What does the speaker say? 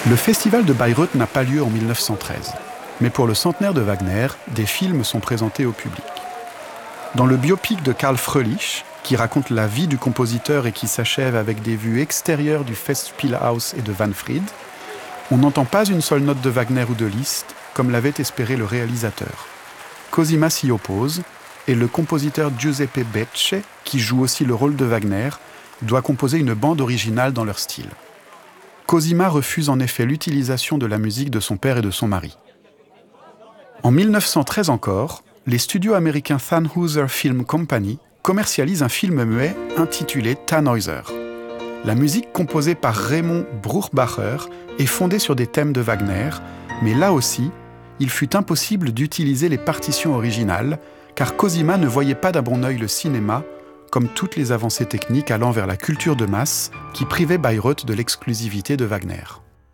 Le festival de Bayreuth n'a pas lieu en 1913, mais pour le centenaire de Wagner, des films sont présentés au public. Dans le biopic de Karl Fröhlich, qui raconte la vie du compositeur et qui s'achève avec des vues extérieures du Festspielhaus et de Wahnfried, on n'entend pas une seule note de Wagner ou de Liszt, comme l'avait espéré le réalisateur. Cosima s'y oppose, et le compositeur Giuseppe Becce, qui joue aussi le rôle de Wagner, doit composer une bande originale dans leur style. Cosima refuse en effet l'utilisation de la musique de son père et de son mari. En 1913 encore, les studios américains Thanhouser Film Company commercialisent un film muet intitulé Tannhäuser. La musique composée par Raymond Bruchbacher est fondée sur des thèmes de Wagner, mais là aussi, il fut impossible d'utiliser les partitions originales, car Cosima ne voyait pas d'un bon œil le cinéma, comme toutes les avancées techniques allant vers la culture de masse qui privait Bayreuth de l'exclusivité de Wagner.